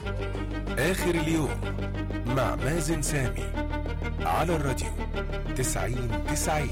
آخر اليوم مع مازن سامي على الراديو 90-90.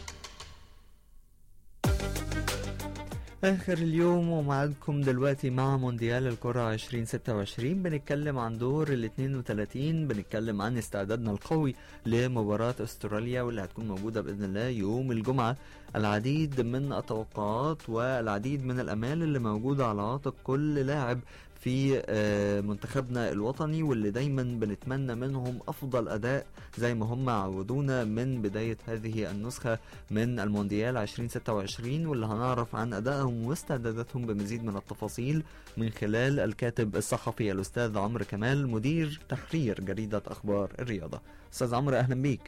آخر اليوم ومعكم دلوقتي مع مونديال الكرة 2026. بنتكلم عن دور ال 32، بنتكلم عن استعدادنا القوي لمباراة استراليا واللي هتكون موجودة بإذن الله يوم الجمعة. العديد من التوقعات والعديد من الأمال اللي موجودة على عاتق كل لاعب في منتخبنا الوطني، واللي دايما بنتمنى منهم أفضل أداء زي ما هم عودونا من بداية هذه النسخة من المونديال 2026، واللي هنعرف عن أدائهم واستعداداتهم بمزيد من التفاصيل من خلال الكاتب الصحفي الأستاذ عمرو كمال مدير تحرير جريدة أخبار الرياضة. أستاذ عمرو أهلا بيك.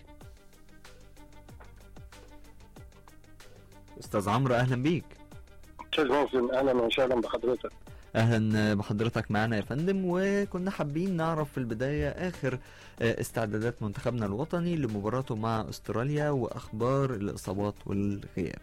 أستاذ عمرو أهلا بيك. أستاذ مازن أهلا وسهلا بحضرتك. اهلا بحضرتك معنا يا فندم. وكنا حابين نعرف في البداية اخر استعدادات منتخبنا الوطني لمباراته مع استراليا واخبار الاصابات والغياب.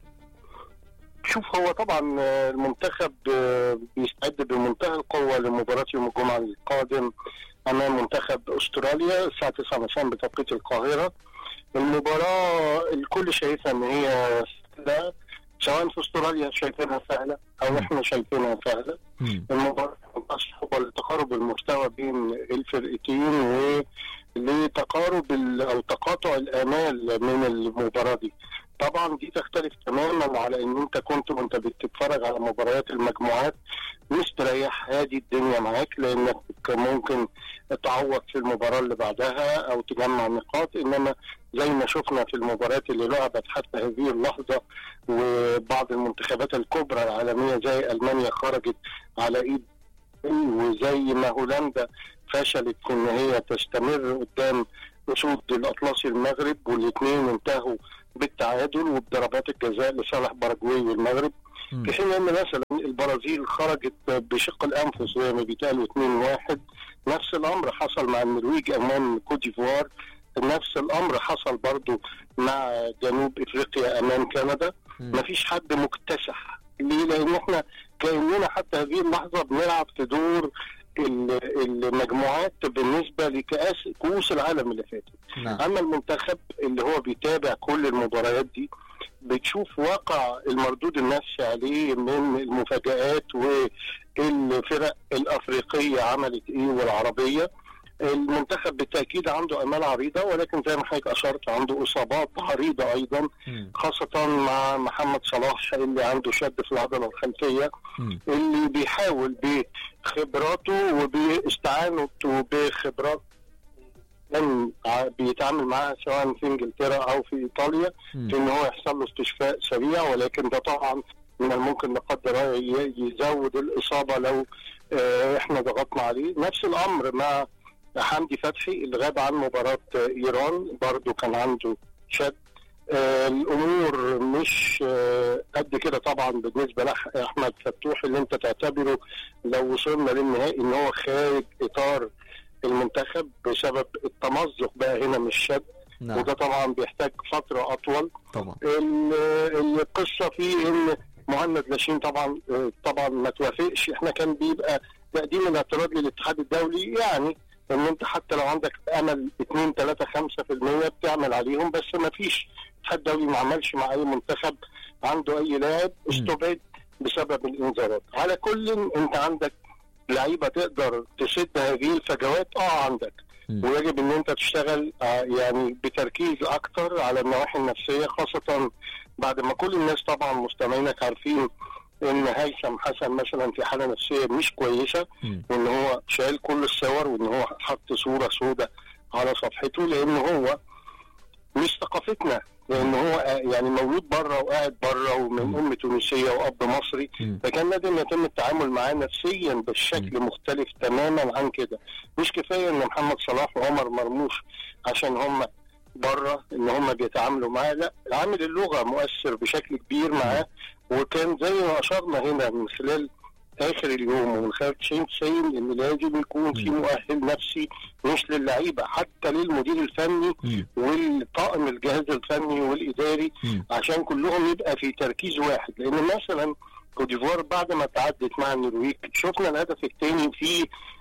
شوف، هو طبعا المنتخب بيستعد بمنتهى القوة لمباراة يوم الجمعة القادم امام منتخب استراليا الساعة 9 مساء بتوقيت القاهرة. المباراة الكل شايفها ان هي سهلة، سواء في استراليا شايفينها سهلة او احنا شايفينها سهلة. المباراة صعبة لتقارب المستوى بين الفرقتين ولتقارب او تقاطع الامال من المباراة دي. طبعا دي تختلف تماما على ان انت كنت وانت بتتفرج على مباريات المجموعات مستريح هادي الدنيا معاك، لانك ممكن تعوض في المباراة اللي بعدها او تجمع نقاط. انما زي ما شفنا في المباريات اللي لعبت حتى هذه اللحظة، وبعض المنتخبات الكبرى العالمية زي ألمانيا خرجت على إيد، وزي ما هولندا فشلت في ان هي تستمر قدام اسود الاطلسي المغرب، والاثنين انتهوا بالتعادل وبضربات الجزاء لصالح باراجواي والمغرب. في حين ان مثلا البرازيل خرجت بشق الانفس زي ما بيتقالوا 2-1. نفس الامر حصل مع النرويج امام كوت ديفوار، نفس الامر حصل برضو مع جنوب افريقيا امام كندا. مفيش حد مكتسح. ليه؟ لان احنا كأننا حتى هذه اللحظة بنلعب في دور المجموعات بالنسبة لكؤوس العالم اللي فاتت. اما المنتخب اللي هو بيتابع كل المباريات دي بتشوف واقع المردود النفسي عليه من المفاجآت والفرق الافريقية عملت ايه والعربية. المنتخب بالتأكيد عنده أمال عريضة، ولكن زي ما حضرتك أشرت عنده إصابات عريضة أيضا، خاصة مع محمد صلاح اللي عنده شد في العضلة الخلفية، اللي بيحاول بخبراته وباستعانته بخبرات من بيتعامل معها سواء في انجلترا او في ايطاليا في ان هو يحصل له استشفاء سريع. ولكن ده طبعا من الممكن لا قدر يزود الإصابة لو احنا ضغطنا عليه. نفس الأمر مع حمدي فتحي اللي غاب عن مباراة إيران، برضو كان عنده شد. الأمور مش قد كده طبعا بالنسبة لأحمد فتوح اللي انت تعتبره لو وصلنا للنهائي ان هو خارج إطار المنتخب بسبب التمزق بقى هنا من الشد. وده طبعا بيحتاج فترة أطول. القصة في ان مهند لاشين طبعا ما توافقش. احنا كان بيبقى تقديم الاعتراض للاتحاد الدولي، يعني ان انت حتى لو عندك امل 2 3 5% بتعمل عليهم، بس ما فيش. الاتحاد الدولي ما عملش مع اي منتخب عنده اي لاعب استبعد بسبب الانذارات. على كل انت عندك لعيبه تقدر تسد هذه الفجوات عندك، ويجب ان انت تشتغل يعني بتركيز اكتر على النواحي النفسيه، خاصه بعد ما كل الناس طبعا مستمعينك عارفين ان هيثم حسن مثلا في حاله نفسيه مش كويسه، وان هو شايل كل الصور، وان هو حط صوره سوداء على صفحته، لان هو مش ثقافتنا، لان هو يعني مولود بره وقاعد بره ومن ام تونسيه واب مصري، فكان لازم يتم التعامل معاه نفسيا بالشكل مختلف تماما عن كده. مش كفايه ان محمد صلاح وعمر مرموش عشان هم بره ان هم بيتعاملوا معاه، لا، عامل اللغه مؤثر بشكل كبير معاه. وكان زي ما اشرنا هنا من خلال اخر اليوم ومن خلال 90 ان لازم يكون في مؤهل نفسي مش للعيبه، حتى للمدير الفني والطاقم الجهاز الفني والاداري، عشان كلهم يبقى في تركيز واحد. لان مثلا كوت ديفوار بعد ما تعدت مع النرويج شفنا الهدف الثاني في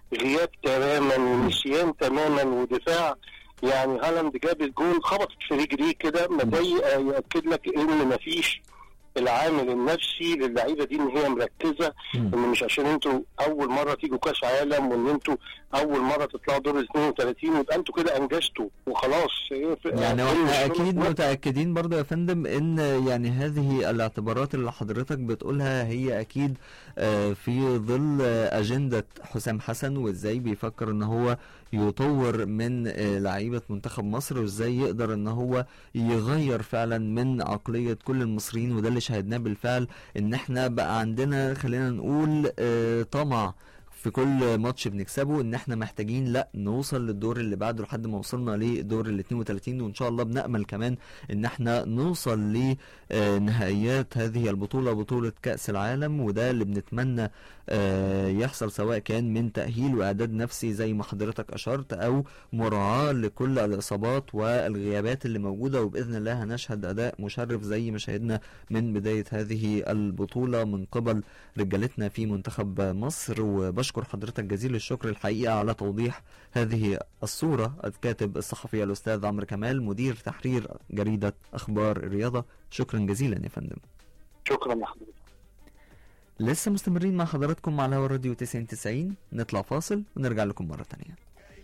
غياب تماما ونسيان تماما، ودفاع يعني هالاند جاب الجول خبطت في رجليه كده، ما ده يأكد لك ان مفيش العامل النفسي للعيبه دي ان هي مركزه، ان مش عشان انتوا اول مره تيجوا كاس عالم وان انتوا اول مره تطلعوا دور 32 يبقى انتوا كده انجزتوا وخلاص. يعني احنا اكيد متاكدين برضه يا فندم ان يعني هذه الاعتبارات اللي حضرتك بتقولها هي اكيد في ظل اجنده حسام حسن، وازاي بيفكر ان هو يطور من لعيبه منتخب مصر، وازاي يقدر ان هو يغير فعلا من عقليه كل المصريين. وده اللي شاهدناه بالفعل، ان احنا بقى عندنا خلينا نقول طمع في كل ماتش بنكسبه، ان احنا محتاجين لا نوصل للدور اللي بعده لحد ما وصلنا لدور ال 32، وان شاء الله بنأمل كمان ان احنا نوصل لنهائيات هذه البطولة، بطولة كأس العالم. وده اللي بنتمنى يحصل، سواء كان من تأهيل واعداد نفسي زي ما حضرتك اشرت، او مراعاة لكل الاصابات والغيابات اللي موجودة. وبإذن الله هنشهد اداء مشرف زي ما شاهدنا من بداية هذه البطولة من قبل رجالتنا في منتخب مصر. وبشكر حضرتك جزيل الشكر الحقيقة على توضيح هذه الصورة، الكاتب الصحفي الأستاذ عمرو كمال مدير تحرير جريدة أخبار الرياضة. شكرا جزيلا يا فندم. شكرا لحضرتك. لسه مستمرين مع حضراتكم على هوا الراديو 90 90. نطلع فاصل ونرجع لكم مرة تانية.